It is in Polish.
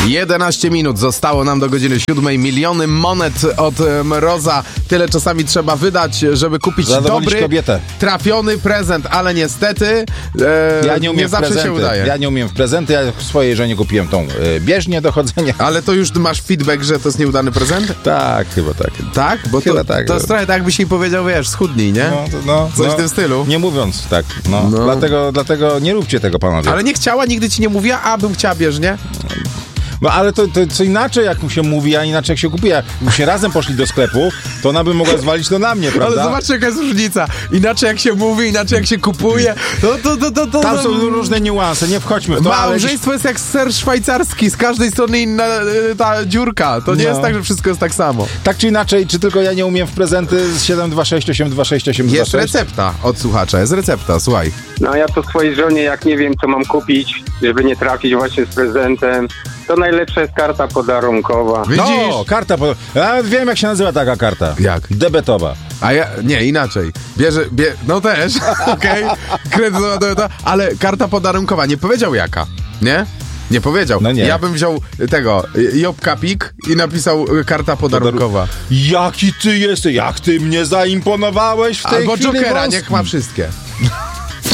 11 minut zostało nam do godziny 7. Miliony monet od Mroza. Tyle czasami trzeba wydać, żeby kupić dobry, kobietę. trafiony prezent, ale niestety ja nie umiem nie zawsze się udaje. Ja nie umiem w prezenty, ja swojej żonie kupiłem tą bieżnię do chodzenia. Ale to już masz feedback, że to jest nieudany prezent? Tak, chyba tak. Tak? Bo chyba to, tak. to jest trochę tak, jakbyś jej powiedział, wiesz, schudnij, nie? Coś w tym stylu. Nie mówiąc tak, Dlatego nie róbcie tego, panowie. Ale nie chciała, nigdy ci nie mówiła, a bym chciała bieżnie? No ale to co inaczej jak mu się mówi, a inaczej jak się kupuje. Jakby się razem poszli do sklepu, to ona by mogła zwalić to na mnie, prawda? Ale zobaczcie, jaka jest różnica. Inaczej jak się mówi, inaczej jak się kupuje. Tam są różne niuanse, nie wchodźmy w to. Małżeństwo jest jak ser szwajcarski, z każdej strony inna ta dziurka. To nie jest tak, że wszystko jest tak samo. Tak czy inaczej, czy tylko ja nie umiem w prezenty z 726826826? Jest recepta od słuchacza, jest recepta, słuchaj. No ja to swojej żonie, jak nie wiem, co mam kupić, żeby nie trafić właśnie z prezentem, to najlepsza jest karta podarunkowa. Widzisz? No, karta ja wiem, jak się nazywa taka karta. Jak? Debetowa. A ja, nie, inaczej. No też, okej, kredytowa, ale karta podarunkowa, nie powiedział jaka, nie? Nie powiedział. No nie. Ja bym wziął tego, Jobka Pik i napisał karta podarunkowa. Jaki ty jesteś, jak ty mnie zaimponowałeś w tej Albo chwili. Jokera, niech ma wszystkie.